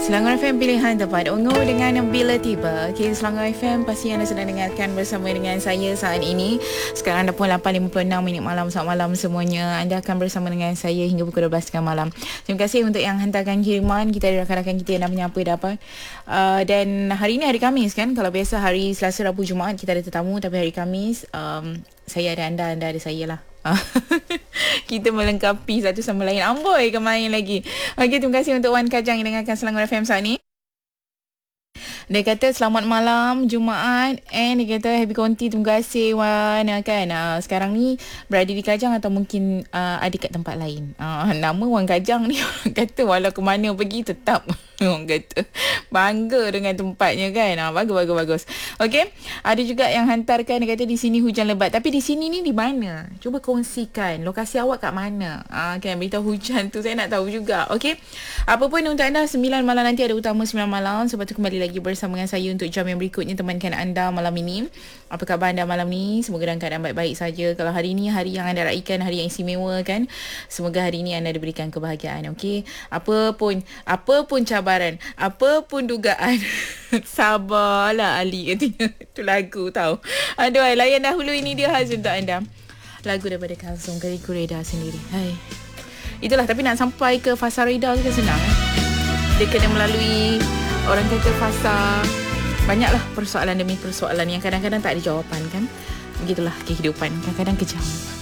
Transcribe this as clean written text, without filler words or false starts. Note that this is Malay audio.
Selangor FM pilihan tepat ungu dengan Bila Tiba. Okay, Selangor FM pasti anda sedang dengarkan bersama dengan saya saat ini. Sekarang dah pun 8.56 minit malam. Selamat malam semuanya. Anda akan bersama dengan saya hingga pukul 12 malam. Terima kasih untuk yang hantarkan kiriman. Kita ada rakan-rakan kita yang dah menyapa dapat. Dan hari ini hari Khamis kan. Kalau biasa hari Selasa, Rabu, Jumaat kita ada tetamu. Tapi hari Khamis saya ada anda, anda ada saya lah. Kita melengkapi satu sama lain. Amboi ke main lagi. Okey, terima kasih untuk Wan Kajang yang dengarkan Selangor FM saat ni. Dia kata selamat malam Jumaat. And dia kata happy konti. Terima kasih Wan kan. Sekarang ni berada di Kajang atau mungkin ada kat tempat lain. Nama Wan Kajang ni orang kata walau ke mana pergi tetap orang kata bangga dengan tempatnya kan. Bagus. Okey, ada juga yang hantarkan. Dia kata di sini hujan lebat. Tapi di sini ni di mana? Cuba kongsikan lokasi awak kat mana. Kan beritahu hujan tu saya nak tahu juga. Okey, apa pun untuk anda 9 malam nanti ada utama 9 malam. Sebab tu kembali lagi bersama dengan saya untuk jam yang berikutnya temankan anda malam ini. Apa khabar anda malam ni? Semoga dalam keadaan baik-baik saja. Kalau hari ni hari yang anda raikan, hari yang istimewa kan. Semoga hari ini anda diberikan kebahagiaan. Okey, apa pun cabaran, apa pun dugaan. Sabarlah Ali katanya. Itu lagu tahu. Aduh, layan dahulu ini dia khas untuk anda. Lagu daripada Kalsum Kariku Reda sendiri. Hai. Itulah, tapi nak sampai ke fasa reda tu kan senang Dia kena melalui orang kata fasa. Banyaklah persoalan demi persoalan yang kadang-kadang tak ada jawapan kan. Begitulah kehidupan, kadang-kadang kejam.